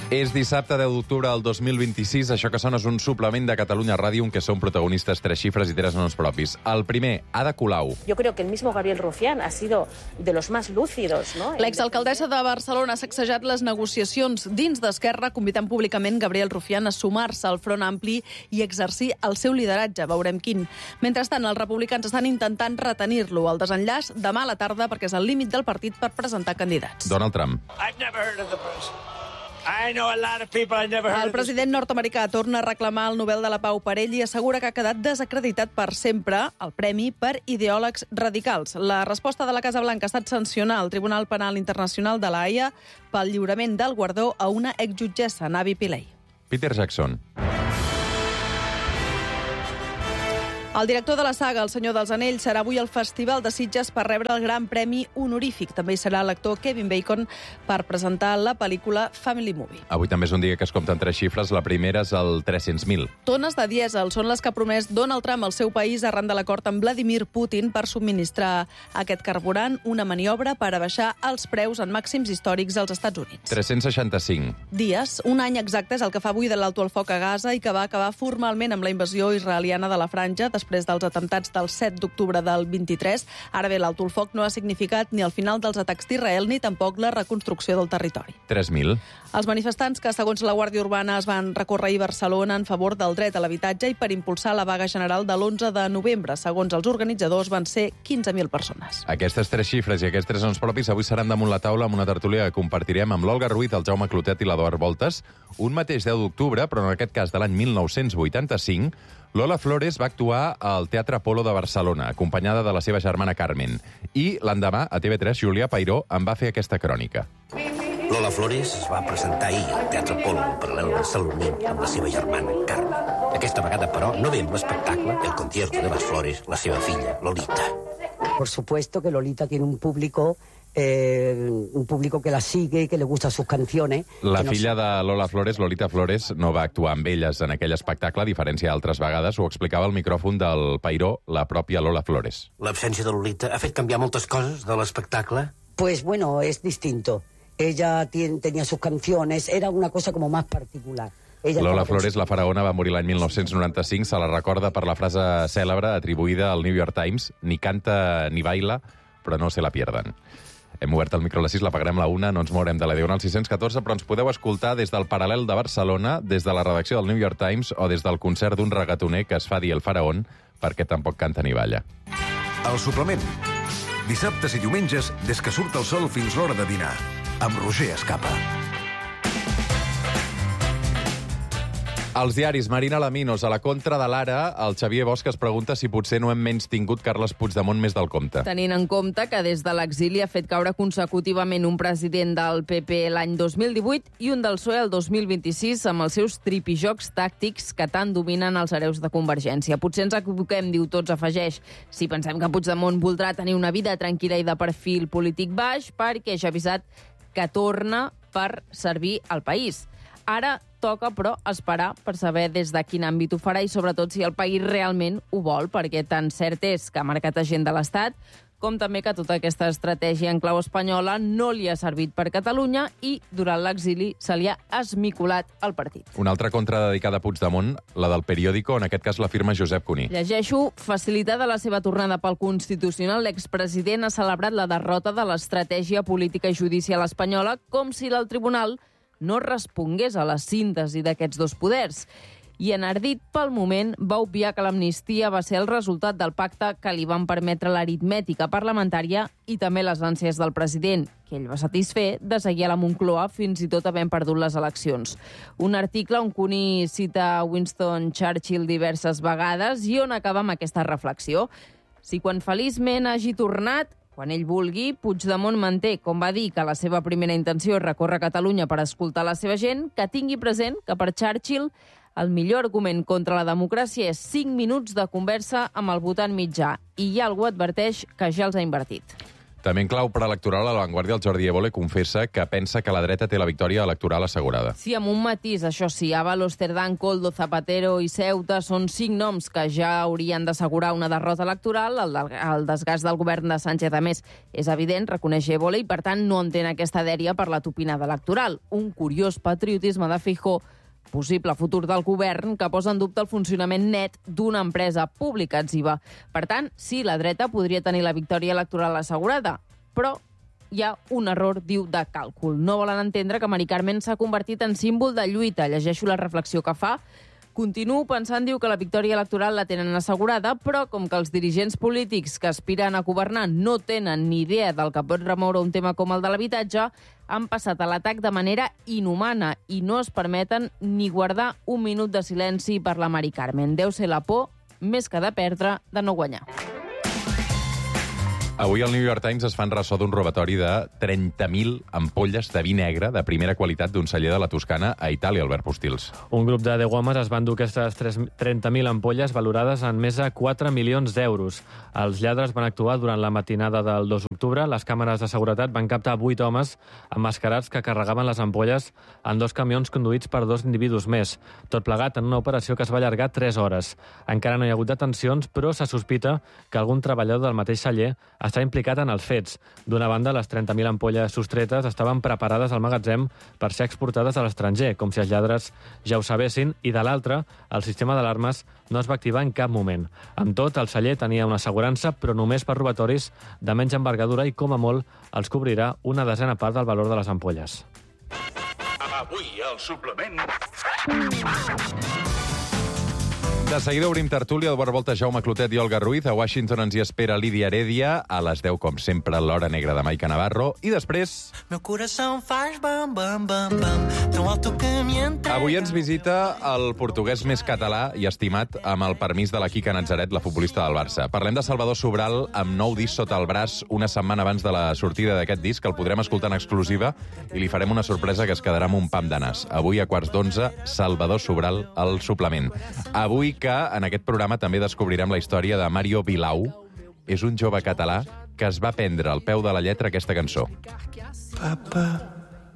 És dissabte 10 d'octubre del 2026. Això que sona és un suplement de Catalunya Ràdio en què són protagonistes 3 xifres i 3 noms propis. El primer, Ada Colau. Yo creo que el mismo Gabriel Rufián ha sido de los más lúcidos, ¿no? L'exalcaldessa de Barcelona ha sacsejat les negociacions dins d'Esquerra, convidant públicament Gabriel Rufián a sumar-se al Front Ampli i exercir el seu lideratge. Veurem quin. Mentrestant, els republicans estan intentant retenir-lo. El desenllaç demà a la tarda perquè és el límit del partit per presentar candidats. Donald Trump. El president nord-americà torna a reclamar el Nobel de la Pau per ell i assegura que ha quedat desacreditat per sempre el premi per ideòlegs radicals. La resposta de la Casa Blanca ha estat sancionar el Tribunal Penal Internacional de la Haia pel lliurament del guardó a una exjutgessa, Navi Pillay. Peter Jackson. El director de la saga, El Senyor dels Anells, serà avui al Festival de Sitges per rebre el Gran Premi Honorífic. També hi serà l'actor Kevin Bacon per presentar la pel·lícula Family Movie. Avui també és un dia que es compten 3 xifres. La primera és el 300.000. Tones de dièsel són les que ha promès Donald Trump al seu país arran de l'acord amb Vladimir Putin per subministrar aquest carburant, una maniobra per abaixar els preus en màxims històrics als Estats Units. 365. Dies, un any exacte és el que fa avui de l'alto al foc a Gaza i que va acabar formalment amb la invasió israeliana de la Franja després dels atemptats del 7 d'octubre del 23. Ara bé, l'alto al foc no ha significat ni el final dels atacs d'Israel ni tampoc la reconstrucció del territori. 3.000. Els manifestants que, segons la Guàrdia Urbana, es van recórrer a Barcelona en favor del dret a l'habitatge i per impulsar la vaga general de l'11 de novembre. Segons els organitzadors, van ser 15.000 persones. Aquestes 3 xifres i aquests 3 noms propis avui seran damunt la taula amb una tertúlia que compartirem amb l'Olga Ruiz, el Jaume Clotet i l'Eduard Voltes. Un mateix 10 d'octubre, però en aquest cas de l'any 1985, Lola Flores va actuar al Teatre Apolo de Barcelona, acompanyada de la seva germana Carmen. I l'endemà, a TV3, Julià Peiró en va fer aquesta crònica. Lola Flores es va presentar ahir al Teatre Apolo, al paral·lel barceloní, amb la seva germana Carmen. Aquesta vegada, però, no ve amb l'espectacle El concierto de las Flores, la seva filla, Lolita. Por supuesto que Lolita tiene un público que la sigue y que le gustan sus canciones. La filla de Lola Flores, Lolita Flores, no va actuar amb elles en aquell espectacle, a diferència d'altres vegades. Ho explicava al micròfon del Peiró, la pròpia Lola Flores. L'absència de Lolita ha fet canviar moltes coses de l'espectacle? Pues bueno, es distinto. Ella tenía sus canciones, era una cosa como más particular. Lola Flores, la faraona, va morir l'any 1995. Se la recorda per la frase cèlebre atribuïda al New York Times: ni canta ni baila, però no se la pierden. Hem obert el micro a les 6, l'apagarem a la 1, no ens mourem de la Diagonal 614, però ens podeu escoltar des del Paral·lel de Barcelona, des de la redacció del New York Times o des del concert d'un regatoner que es fa dir el faraón, perquè tampoc canta ni balla. El suplement. Dissabtes i diumenges, des que surt el sol fins l'hora de dinar. Amb Roger Escapa. Els diaris, Marina Laminos, a la contra de l'Ara, el Xavier Bosch es pregunta si potser no hem menys tingut Carles Puigdemont més del compte. Tenint en compte que des de l'exili ha fet caure consecutivament un president del PP l'any 2018 i un del PSOE el 2026 amb els seus tripijocs tàctics que tant dominen els hereus de Convergència. Potser ens equivoquem, diu Tots, afegeix, si pensem que Puigdemont voldrà tenir una vida tranquil·la i de perfil polític baix perquè ja ha avisat que torna per servir al país. Ara toca, però, esperar per saber des de quin àmbit ho farà i, sobretot, si el país realment ho vol, perquè tan cert és que ha marcat agenda de l'Estat, com també que tota aquesta estratègia en clau espanyola no li ha servit per Catalunya i, durant l'exili, se li ha esmicolat el partit. Una altra contra dedicada a Puigdemont, la del Periódico, en aquest cas la firma Josep Cuní. Llegeixo: facilitada la seva tornada pel Constitucional, l'expresident ha celebrat la derrota de l'estratègia política i judicial espanyola com si el tribunal no respongués a la síntesi d'aquests dos poders. I enardit pel moment va obviar que l'amnistia va ser el resultat del pacte que li van permetre l'aritmètica parlamentària i també les ànsies del president, que ell va satisfer de seguir a la Moncloa fins i tot havent perdut les eleccions. Un article on Cuní cita Winston Churchill diverses vegades i on acaba amb aquesta reflexió. Si quan feliçment hagi tornat, quan ell vulgui, Puigdemont manté, com va dir, que la seva primera intenció és recórrer Catalunya per escoltar la seva gent, que tingui present que per Churchill el millor argument contra la democràcia és 5 minuts de conversa amb el votant mitjà. I ja algú adverteix que ja els ha invertit. També en clau preelectoral, a La Vanguardia, el Jordi Évole confessa que pensa que la dreta té la victòria electoral assegurada. Sí, amb un matís, això sí. Ábalos, Cerdán, Koldo, Zapatero i Ceuta són 5 noms que ja haurien d'assegurar una derrota electoral. El desgast del govern de Sánchez, a més, és evident, reconeix Évole, i per tant no entén aquesta dèria per la tupinada electoral. Un curiós patriotisme de Feijóo, possible futur del govern, que posa en dubte el funcionament net d'una empresa pública exhiba. Per tant, sí, la dreta podria tenir la victòria electoral assegurada, però hi ha un error, diu, de càlcul. No volen entendre que Mari Carmen s'ha convertit en símbol de lluita. Llegeixo la reflexió que fa. Continuo pensant, diu, que la victòria electoral la tenen assegurada, però com que els dirigents polítics que aspiren a governar no tenen ni idea del que pot remoure un tema com el de l'habitatge, han passat a l'atac de manera inhumana i no es permeten ni guardar un minut de silenci per la Mari Carmen. Deu ser la por, més que de perdre, de no guanyar. Avui al New York Times es fan ressò d'un robatori de 30.000 ampolles de vi negre de primera qualitat d'un celler de la Toscana a Itàlia, Albert Postils. Un grup de 10 homes es van dur aquestes 30.000 ampolles valorades en més de 4 milions d'euros. Els lladres van actuar durant la matinada del 2 d'octubre. Les càmeres de seguretat van captar 8 homes emmascarats que carregaven les ampolles en 2 camions conduïts per 2 individus més. Tot plegat en una operació que es va allargar 3 hores. Encara no hi ha hagut detencions, però se sospita que algun treballador del mateix celler està implicat en els fets. D'una banda, les 30.000 ampolles sostretes estaven preparades al magatzem per ser exportades a l'estranger, com si els lladres ja ho sabessin, i de l'altra, el sistema d'alarmes no es va activar en cap moment. Amb tot, el celler tenia una assegurança, però només per robatoris de menys envergadura i, com a molt, els cobrirà una desena part del valor de les ampolles. Avui, al suplement... De seguida obrim tertúlia, Eduard Volta, Jaume Clotet i Olga Ruiz. A Washington ens hi espera Lídia Heredia, a les 10, com sempre, l'Hora Negra de Maica Navarro. I després... Meu coração faz bam, bam, bam, bam, tão alto que me entera. Avui ens visita el portuguès més català i estimat, amb el permís de la Quica Natzaret, la futbolista del Barça. Parlem de Salvador Sobral, amb nou disc sota el braç, una setmana abans de la sortida d'aquest disc. El podrem escoltar en exclusiva i li farem una sorpresa que es quedarà amb un pam de nas. Avui, a 11:15, Salvador Sobral, al suplement. Avui que en aquest programa també descobrirem la història de Mario Vilau. És un jove català que es va prendre al peu de la lletra aquesta cançó. Papa.